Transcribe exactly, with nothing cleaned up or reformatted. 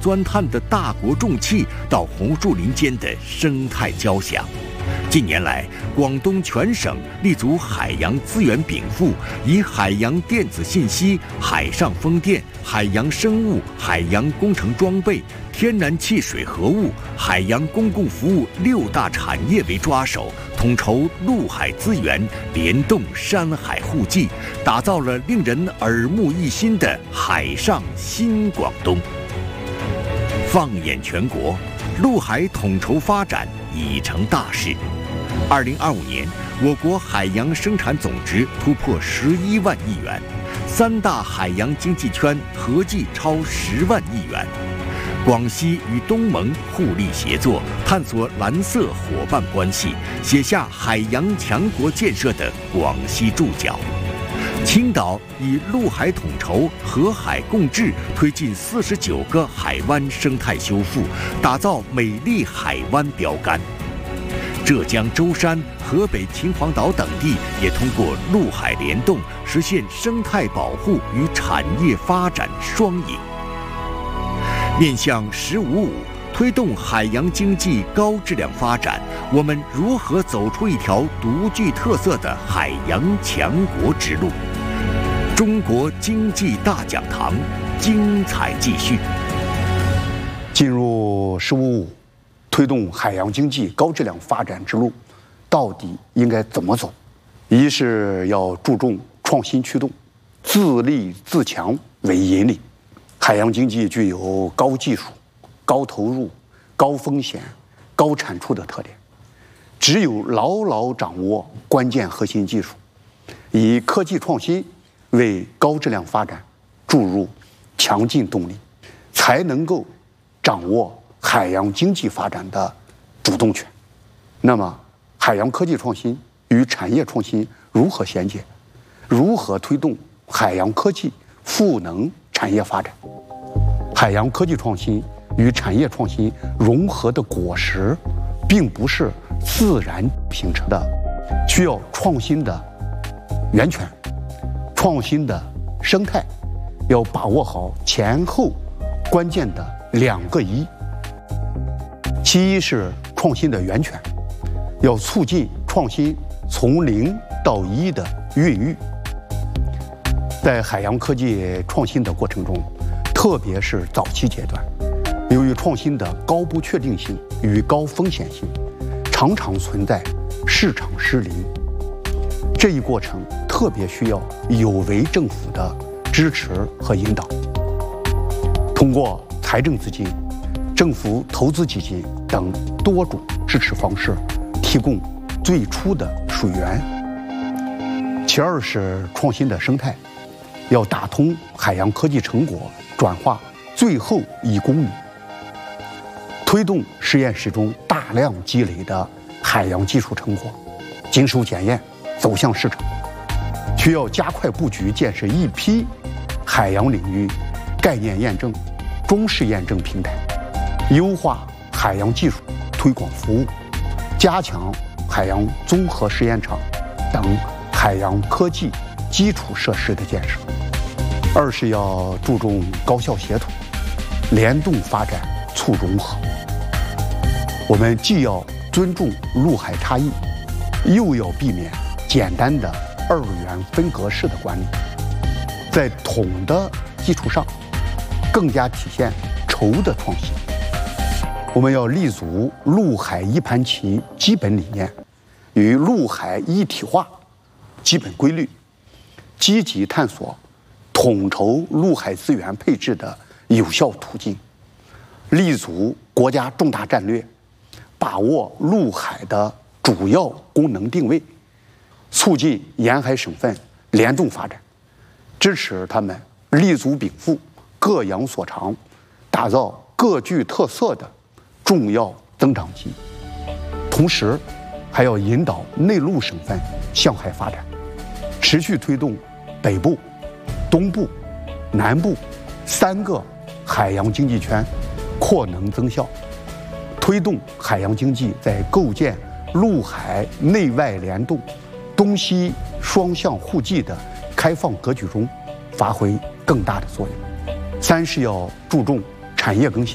钻探的大国重器，到红树林间的生态交响。近年来，广东全省立足海洋资源禀赋，以海洋电子信息、海上风电、海洋生物、海洋工程装备、天然气水合物、海洋公共服务六大产业为抓手，统筹陆海资源，联动山海互济，打造了令人耳目一新的海上新广东。放眼全国，陆海统筹发展已成大势。二零二五年，我国海洋生产总值突破十一万亿元，三大海洋经济圈合计超十万亿元。广西与东盟互利协作，探索蓝色伙伴关系，写下海洋强国建设的广西注脚。青岛以陆海统筹、河海共治，推进四十九个海湾生态修复，打造美丽海湾标杆。浙江舟山、河北秦皇岛等地也通过陆海联动，实现生态保护与产业发展双赢。面向“十五五”，推动海洋经济高质量发展，我们如何走出一条独具特色的海洋强国之路？中国经济大讲堂，精彩继续。 进入“十五五”。推动海洋经济高质量发展之路，到底应该怎么走？一是要注重创新驱动，自立自强为引领。海洋经济具有高技术、高投入、高风险、高产出的特点，只有牢牢掌握关键核心技术，以科技创新为高质量发展注入强劲动力，才能够掌握海洋经济发展的主动权。那么，海洋科技创新与产业创新如何衔接？如何推动海洋科技赋能产业发展？海洋科技创新与产业创新融合的果实，并不是自然形成的，需要创新的源泉、创新的生态，要把握好前后关键的两个一。其一是创新的源泉，要促进创新从零到一的孕育。在海洋科技创新的过程中，特别是早期阶段，由于创新的高不确定性与高风险性，常常存在市场失灵。这一过程特别需要有为政府的支持和引导，通过财政资金、政府投资基金等多种支持方式，提供最初的水源。其二是创新的生态，要打通海洋科技成果转化最后一公里，推动实验室中大量积累的海洋技术成果经受检验，走向市场。需要加快布局建设一批海洋领域概念验证、中试验证平台，优化海洋技术推广服务，加强海洋综合实验场等海洋科技基础设施的建设。二是要注重高效协同，联动发展，促融合。我们既要尊重陆海差异，又要避免简单的二元分隔式的管理，在统的基础上，更加体现筹的创新。我们要立足陆海一盘棋基本理念与陆海一体化基本规律，积极探索统筹陆海资源配置的有效途径，立足国家重大战略，把握陆海的主要功能定位，促进沿海省份联动发展，支持他们立足禀赋，各扬所长，打造各具特色的重要增长极。同时，还要引导内陆省份向海发展，持续推动北部、东部、南部三个海洋经济圈扩能增效，推动海洋经济在构建陆海内外联动、东西双向互济的开放格局中发挥更大的作用。三是要注重产业更新，